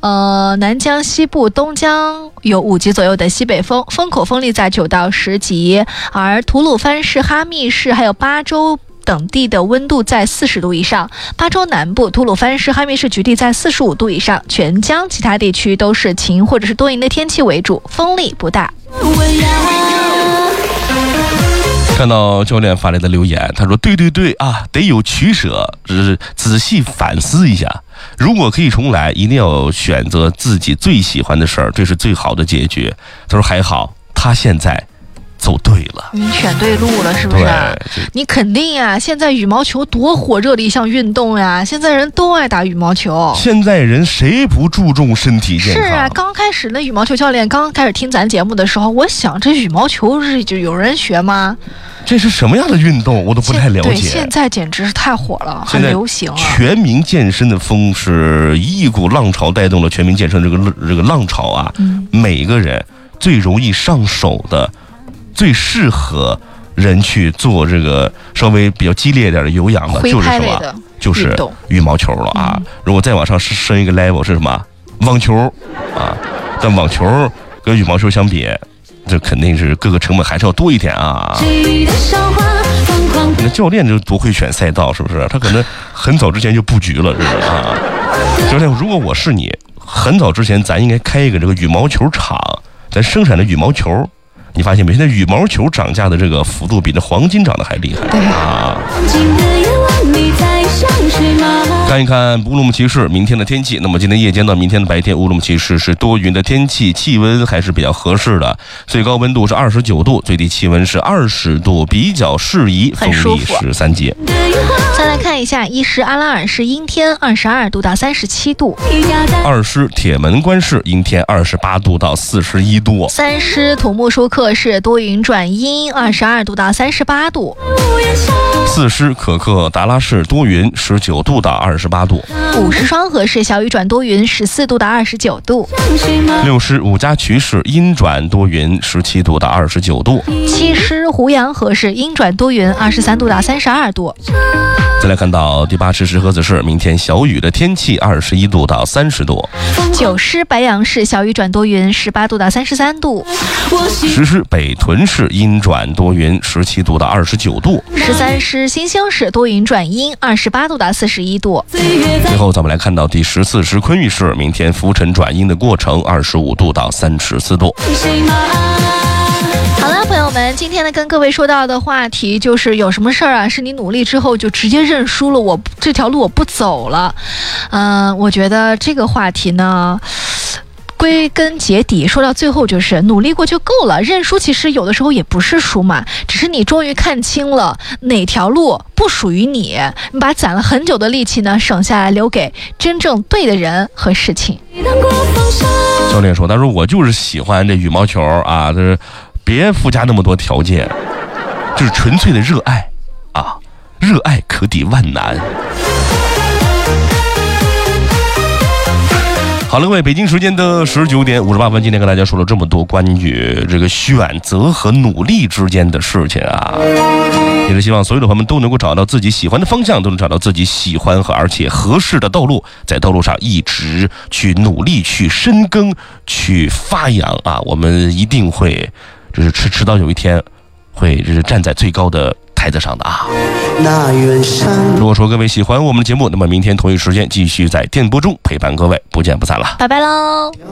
南江西部、东江有5级左右的西北风，风口风力在9到10级，而吐鲁番市、哈密市还有巴州等地的温度在40度以上，巴州南部、吐鲁番市、哈密市局地在45度以上，全江其他地区都是晴或者是多云的天气为主，风力不大。 看到教练发来的留言，他说对啊，得有取舍，只是仔细反思一下，如果可以重来，一定要选择自己最喜欢的事儿，这是最好的解决。他说还好他现在走对了， 你选对路了，是不是？你肯定呀！现在羽毛球多火热的一项运动呀，现在人都爱打羽毛球。 现在人谁不注重身体健康？ 是啊，刚开始那羽毛球教练刚开始听咱节目的时候，我想这羽毛球是就有人学吗？ 这是什么样的运动？我都不太了解。 对，现在简直是太火了，很流行了。 全民健身的风是一股浪潮，带动了全民健身这个浪潮啊！每个人最容易上手的。最适合人去做这个稍微比较激烈一点的有氧的，就是什么？就是羽毛球了啊！如果再往上升一个 level 是什么？网球啊！但网球跟羽毛球相比，这肯定是各个成本还是要多一点啊。那教练就多会选赛道，是不是？他可能很早之前就布局了，是不是啊？教练，如果我是你，很早之前咱应该开一个这个羽毛球场，咱生产的羽毛球。你发现没？现在羽毛球涨价的这个幅度比那黄金涨得还厉害啊！看一看乌鲁木齐市明天的天气。那么今天夜间到明天的白天，乌鲁木齐市是多云的天气，气温还是比较合适的，最高温度是29度，最低气温是20度，比较适宜，风力13级。 再来看一下伊什阿拉尔市阴天，22度到37度； 二师铁门关市阴天，28度到41度； 三师土木舒克市多云转阴，22度到38度； 四师可克达拉市多云，19度到28度； 五师双河市小雨转多云，14度到29度； 六师五家渠市阴转多云，17度到29度； 七师胡杨河市阴转多云，23度到32度。 再来看到第8师石河子市，明天小雨的天气，21度到30度； 九师白杨市小雨转多云，18度到33度； 十师北屯市阴转多云，17度到29度； 13师新兴市多云转阴，28度到41度。 最后咱们来看到第14师昆玉市，明天浮尘转阴的过程，25度到34度。 好了，朋友们，今天呢跟各位说到的话题就是有什么事儿啊，是你努力之后就直接认输了，我这条路我不走了。我觉得这个话题呢，归根结底说到最后就是努力过就够了，认输其实有的时候也不是输嘛，只是你终于看清了哪条路不属于你，你把攒了很久的力气呢省下来，留给真正对的人和事情。 教练说，他说我就是喜欢这羽毛球啊，这别附加那么多条件，就是纯粹的热爱啊，热爱可抵万难。好了，各位，北京时间的19点58分，今天跟大家说了这么多关于这个选择和努力之间的事情啊，也是希望所有的朋友们都能够找到自己喜欢的方向，都能找到自己喜欢和而且合适的道路，在道路上一直去努力，去深耕，去发扬啊，我们一定会就是迟早有一天会就是站在最高的台子上的啊。如果说各位喜欢我们的节目，那么明天同一时间继续在电波中陪伴各位，不见不散了， 拜拜喽。